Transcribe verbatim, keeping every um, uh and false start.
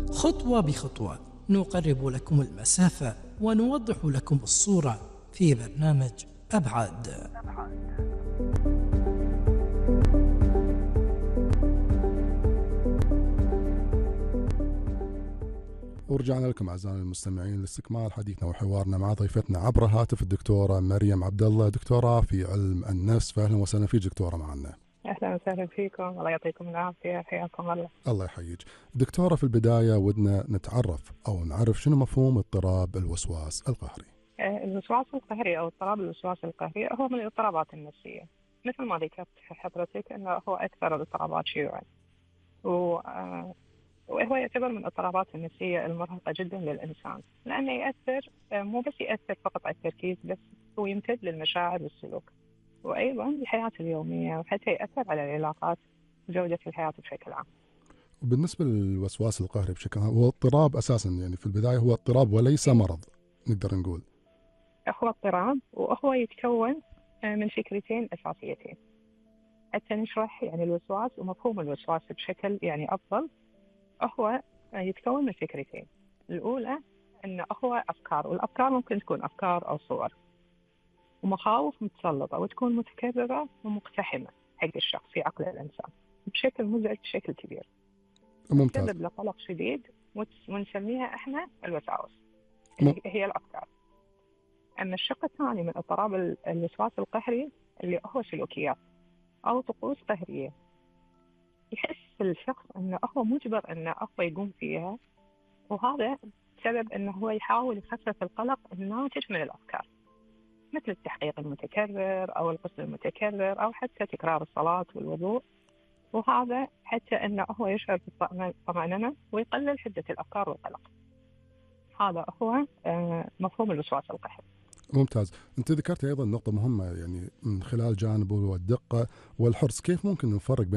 خطوة بخطوة نقرب لكم المسافة ونوضح لكم الصورة في برنامج أبعاد. ورجعنا لكم أعزائنا المستمعين لاستكمال حديثنا وحوارنا مع ضيفتنا عبر هاتف الدكتورة مريم عبد الله، دكتورة في علم النفس. فأهلا وسهلا فيك دكتورة معنا. أهلا وسهلا فيكم، الله يعطيكم العافية، حياكم الله. الله يحييك دكتورة. في البداية ودنا نتعرف أو نعرف شنو مفهوم اضطراب الوسواس القهري. الوسواس القهري أو اضطراب الوسواس القهري هو من الاضطرابات النفسية، مثل ما ذكرت حضرتك أنه هو أكثر الاضطرابات شيوعا، وهو يعتبر من الاضطرابات النفسية المرهقة جدا للإنسان، لأنه يأثر مو بس يأثر فقط على التركيز، بس هو يمتد للمشاعر والسلوك، وأيضا الحياة اليومية، وحتى يأثر على العلاقات وجودة الحياة بشكل عام. وبالنسبة للوسواس القهري بشكل عام، هو اضطراب أساسا، يعني في البداية هو اضطراب وليس مرض، نقدر نقول. هو اضطراب، وهو يتكون من فكرتين أساسيتين حتى نشرح يعني الوسواس ومفهوم الوسواس بشكل يعني أفضل. هو يتكون من فكرتين، الأولى أنه هو أفكار، والأفكار ممكن تكون أفكار أو صور ومخاوف متسلطة وتكون متكررة ومقتحمة حق الشخص في عقل الإنسان بشكل مزعج بشكل كبير، ممتاز. تسبب له قلق شديد ونسميها إحنا الوساوس، م... هي الأفكار. أما الشق الثاني من اضطراب الوسواس القهري اللي هو سلوكيات أو طقوس قهرية، يحس الشخص أنه هو مجبر أنه هو يقوم فيها، وهذا بسبب أنه هو يحاول يخفف القلق الناتج من الأفكار، مثل التحقيق المتكرر أو الغسل المتكرر أو حتى تكرار الصلاة والوضوء، وهذا حتى أنه هو يشعر بالطمأنينة ويقلل حدة الأفكار والقلق. هذا هو مفهوم الوسواس القهري. ممتاز. أنت ذكرت أيضا نقطة مهمة، يعني من خلال جانبه والدقة والحرص، كيف ممكن نفرق بين